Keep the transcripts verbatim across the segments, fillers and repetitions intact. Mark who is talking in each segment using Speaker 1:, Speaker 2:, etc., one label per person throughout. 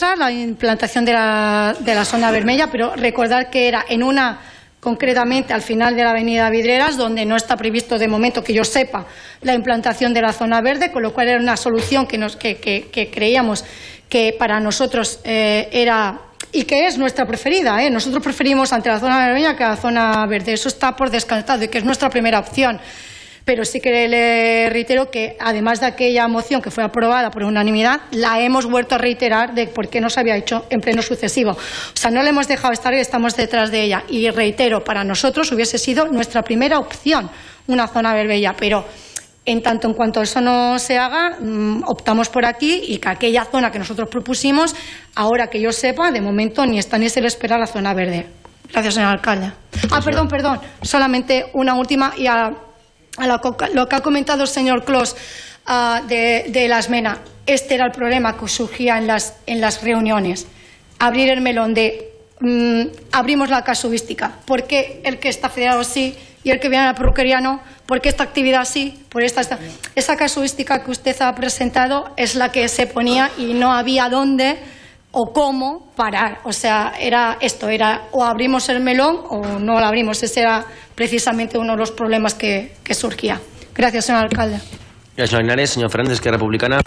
Speaker 1: cosas, la implantación de la, de la zona vermella, pero recordar que era en una, concretamente al final de la avenida Vidreras, donde no está previsto de momento, que yo sepa, la implantación de la zona verde, con lo cual era una solución que, nos, que, que, que creíamos que para nosotros eh, era... y que es nuestra preferida, ¿eh? Nosotros preferimos ante la zona vermella que la zona verde. Eso está por descartado y que es nuestra primera opción. Pero sí que le reitero que, además de aquella moción que fue aprobada por unanimidad, la hemos vuelto a reiterar de por qué no se había hecho en pleno sucesivo. O sea, no le hemos dejado estar y estamos detrás de ella. Y reitero, para nosotros hubiese sido nuestra primera opción una zona vermella, pero en tanto en cuanto eso no se haga, optamos por aquí y que aquella zona que nosotros propusimos, ahora que yo sepa, de momento ni está ni se le espera la zona verde. Gracias, señor alcalde. Ah, perdón, perdón. Solamente una última y a... A lo, lo que ha comentado el señor Clos uh, de, de la esmena. Este era el problema que surgía en las, en las reuniones. Abrir el melón de um, abrimos la casuística. ¿Por qué el que está federado sí y el que viene a la perruquería no? ¿Por qué esta actividad sí? Por esta, esta. Esa casuística que usted ha presentado es la que se ponía y no había dónde o cómo parar. O sea, era esto, era o abrimos el melón o no lo abrimos. Ese era precisamente uno de los problemas que, que surgía. Gracias, señor alcalde.
Speaker 2: Gràcies, senyor Linares. Senyor Fernández, Esquerra Republicana.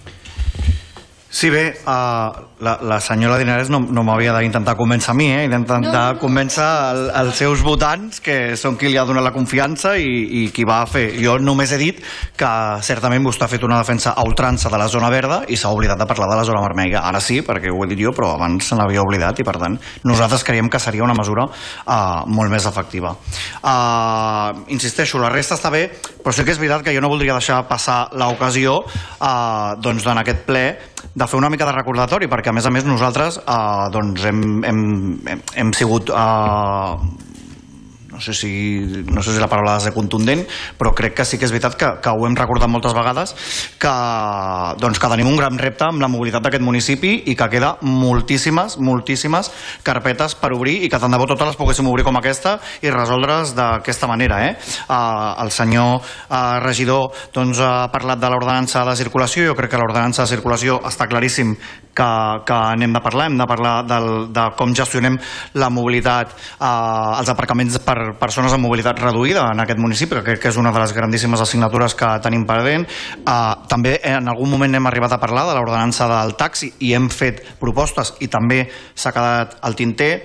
Speaker 3: Sí, bé, uh, la, la senyora Linares no, no m'havia d'intentar convèncer a mi, eh? Intentar no, no. convèncer el, els seus votants, que són qui li ha donat la confiança i, i qui va fer. Jo només he dit que certament vostè ha fet una defensa a ultrança de la zona verda i s'ha oblidat de parlar de la zona vermella. Ara sí, perquè ho he dit jo, però abans se n'havia oblidat i, per tant, nosaltres creiem que seria una mesura uh, molt més efectiva. Uh, insisteixo, la resta està bé, però sí que és veritat que jo no voldria deixar passar l'ocasió uh, doncs, en aquest ple de fer una mica de recordatori, perquè a més a més nosaltres eh, doncs hem, hem, hem, hem sigut eh, no sé si, no sé si la paraula ha de ser contundent, però crec que sí que és veritat que, que ho hem recordat moltes vegades, que, doncs, que tenim un gran repte amb la mobilitat d'aquest municipi i que queda moltíssimes, moltíssimes carpetes per obrir i que tant de bo totes les poguéssim obrir com aquesta i resoldre's d'aquesta manera. Eh? Uh, el senyor uh, regidor doncs, ha parlat de l'ordenança de circulació. Jo crec que l'ordenança de circulació està claríssim que, que n'hem de parlar, hem de parlar del, de com gestionem la mobilitat, uh, els aparcaments per persones amb mobilitat reduïda en aquest municipi, que crec que és una de les grandíssimes assignatures que tenim pendent. Uh, també en algun moment hem arribat a parlar de l'ordenança del taxi i hem fet propostes i també s'ha quedat al tinter.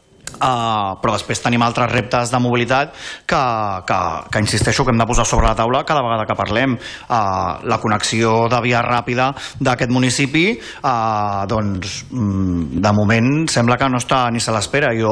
Speaker 3: Uh, però després tenim altres reptes de mobilitat que, que, que insisteixo que hem de posar sobre la taula cada vegada que parlem. Uh, la connexió de via ràpida d'aquest municipi uh, doncs de moment sembla que no està ni se l'espera. Jo,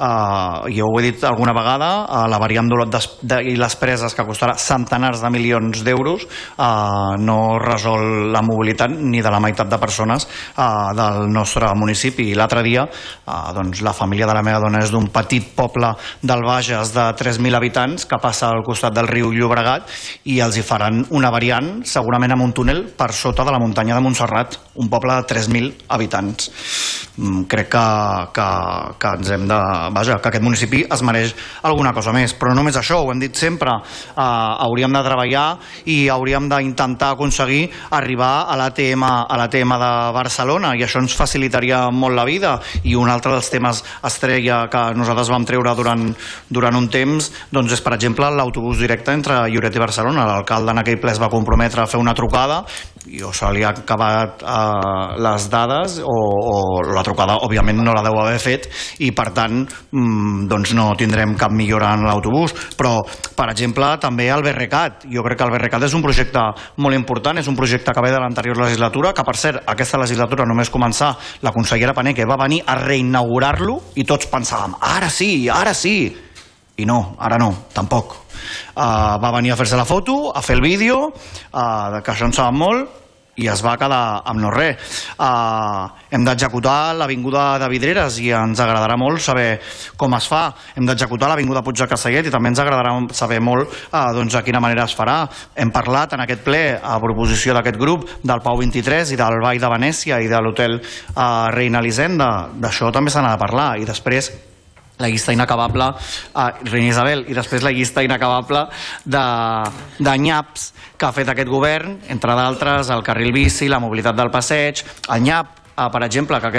Speaker 3: uh, jo ho he dit alguna vegada, uh, la variant d'Olot i les preses, que costarà centenars de milions d'euros, uh, no resol la mobilitat ni de la meitat de persones uh, del nostre municipi. I l'altre dia uh, doncs, la família de la meva dona és d'un petit poble del Bages de tres mil habitants que passa al costat del riu Llobregat i els hi faran una variant segurament amb un túnel per sota de la muntanya de Montserrat, un poble de tres mil habitants. Crec que, que, que ens hem de... Vaja, que aquest municipi es mereix alguna cosa més, però no només això, ho hem dit sempre, eh, hauríem de treballar i hauríem d'intentar aconseguir arribar a l'A T M a l'A T M de Barcelona i això ens facilitaria molt la vida. I un altre dels temes estrella que nosaltres vam treure durant, durant un temps doncs és, per exemple, l'autobús directe entre Lloret i Barcelona. L'alcalde en aquell ple es va comprometre a fer una trucada i o se li ha acabat eh, les dades o, o la trucada òbviament no la deu haver fet i per tant mm, doncs no tindrem cap millora en l'autobús. Però, per exemple, també el BRCAT. Jo crec que el BRCAT és un projecte molt important, és un projecte que ve de l'anterior legislatura, que per cert, aquesta legislatura només començar, la consellera Paneque va venir a reinaugurar-lo i tots pensàvem, ara sí, ara sí. I no, ara no, tampoc. Uh, va venir a fer-se la foto, a fer el vídeo, uh, que això en sabem molt, i es va quedar amb no res. Uh, hem d'executar l'avinguda de Vidreres i ens agradarà molt saber com es fa. Hem d'executar l'avinguda Puig de Castellet i també ens agradarà saber molt uh, doncs, de quina manera es farà. Hem parlat en aquest ple, a proposició d'aquest grup, del Pau vint-i-tres i del Vall de Venècia i de l'hotel uh, Reina Elisenda. D'això també se n'ha de parlar. I després la llista inacabable, eh, Reina Isabel, i després la llista inacabable de, de nyaps que ha fet aquest govern, entre d'altres el carril bici, la mobilitat del passeig, el nyap, eh, per exemple, que